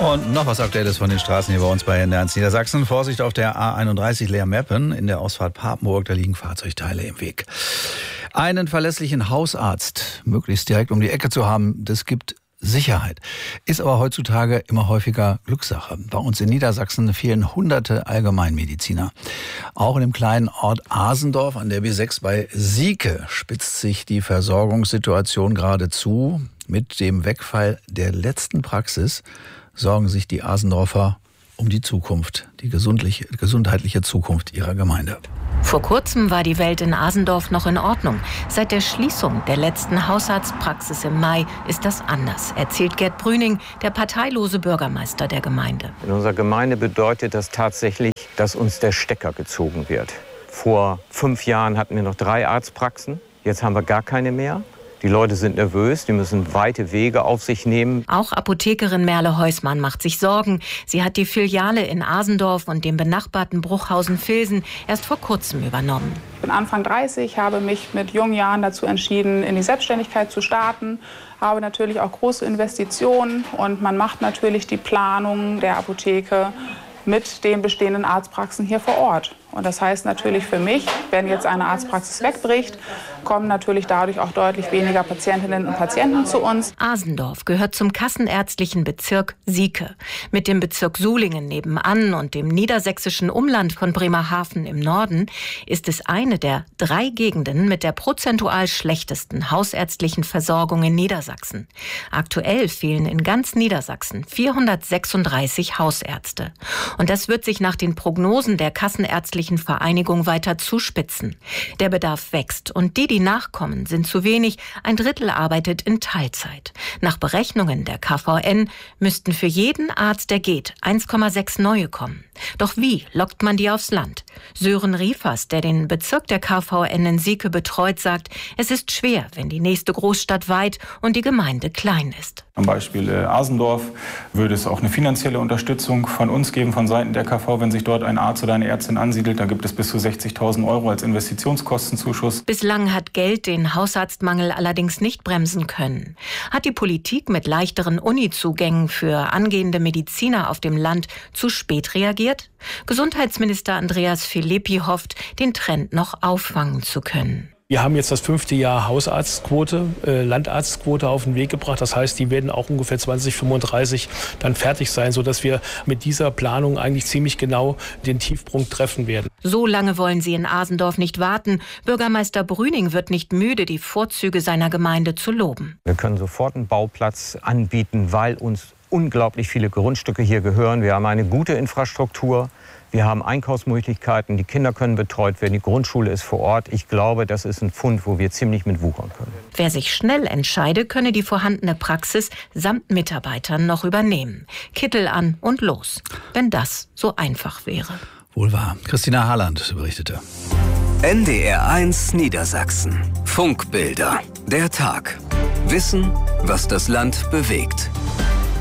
Und noch was Aktuelles von den Straßen hier bei uns bei NDR1 Niedersachsen. Vorsicht auf der A31 Leer-Meppen in der Ausfahrt Papenburg. Da liegen Fahrzeugteile im Weg. Einen verlässlichen Hausarzt möglichst direkt um die Ecke zu haben, das gibt Sicherheit. Ist aber heutzutage immer häufiger Glückssache. Bei uns in Niedersachsen fehlen hunderte Allgemeinmediziner. Auch in dem kleinen Ort Asendorf an der B6 bei Sieke spitzt sich die Versorgungssituation gerade zu. Mit dem Wegfall der letzten Praxis sorgen sich die Asendorfer um die Zukunft, die gesundheitliche Zukunft ihrer Gemeinde. Vor kurzem war die Welt in Asendorf noch in Ordnung. Seit der Schließung der letzten Hausarztpraxis im Mai ist das anders, erzählt Gerd Brüning, der parteilose Bürgermeister der Gemeinde. In unserer Gemeinde bedeutet das tatsächlich, dass uns der Stecker gezogen wird. Vor 5 Jahren hatten wir noch 3 Arztpraxen, jetzt haben wir gar keine mehr. Die Leute sind nervös, die müssen weite Wege auf sich nehmen. Auch Apothekerin Merle Heusmann macht sich Sorgen. Sie hat die Filiale in Asendorf und dem benachbarten Bruchhausen-Vilsen erst vor kurzem übernommen. Ich bin Anfang 30, habe mich mit jungen Jahren dazu entschieden, in die Selbstständigkeit zu starten. Habe natürlich auch große Investitionen und man macht natürlich die Planung der Apotheke mit den bestehenden Arztpraxen hier vor Ort. Und das heißt natürlich für mich, wenn jetzt eine Arztpraxis wegbricht, kommen natürlich dadurch auch deutlich weniger Patientinnen und Patienten zu uns. Asendorf gehört zum kassenärztlichen Bezirk Sieke. Mit dem Bezirk Sulingen nebenan und dem niedersächsischen Umland von Bremerhaven im Norden ist es eine der 3 Gegenden mit der prozentual schlechtesten hausärztlichen Versorgung in Niedersachsen. Aktuell fehlen in ganz Niedersachsen 436 Hausärzte. Und das wird sich nach den Prognosen der Kassenärztlichen Vereinigung weiter zuspitzen. Der Bedarf wächst und die nachkommen, sind zu wenig. 1/3 arbeitet in Teilzeit. Nach Berechnungen der KVN müssten für jeden Arzt, der geht, 1,6 neue kommen. Doch wie lockt man die aufs Land? Sören Riefers, der den Bezirk der KVN in Sieke betreut, sagt, es ist schwer, wenn die nächste Großstadt weit und die Gemeinde klein ist. Am Beispiel Asendorf würde es auch eine finanzielle Unterstützung von uns geben, von Seiten der KV, wenn sich dort ein Arzt oder eine Ärztin ansiedelt. Da gibt es bis zu 60.000 € als Investitionskostenzuschuss. Bislang hat Geld den Hausarztmangel allerdings nicht bremsen können. Hat die Politik mit leichteren Unizugängen für angehende Mediziner auf dem Land zu spät reagiert? Gesundheitsminister Andreas Philippi hofft, den Trend noch auffangen zu können. Wir haben jetzt das 5. Jahr Hausarztquote, Landarztquote auf den Weg gebracht. Das heißt, die werden auch ungefähr 2035 dann fertig sein, sodass wir mit dieser Planung eigentlich ziemlich genau den Tiefpunkt treffen werden. So lange wollen sie in Asendorf nicht warten. Bürgermeister Brüning wird nicht müde, die Vorzüge seiner Gemeinde zu loben. Wir können sofort einen Bauplatz anbieten, weil uns unglaublich viele Grundstücke hier gehören. Wir haben eine gute Infrastruktur. Wir haben Einkaufsmöglichkeiten, die Kinder können betreut werden, die Grundschule ist vor Ort. Ich glaube, das ist ein Pfund, wo wir ziemlich mit wuchern können. Wer sich schnell entscheide, könne die vorhandene Praxis samt Mitarbeitern noch übernehmen. Kittel an und los, wenn das so einfach wäre. Wohl wahr. Christina Harland berichtete. NDR1 Niedersachsen. Funkbilder. Der Tag. Wissen, was das Land bewegt.